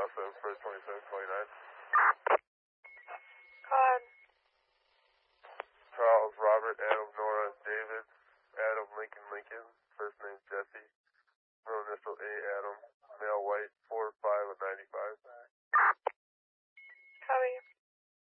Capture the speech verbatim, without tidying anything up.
seven first twenty-seven twenty-nine. Go ahead. Charles Robert M.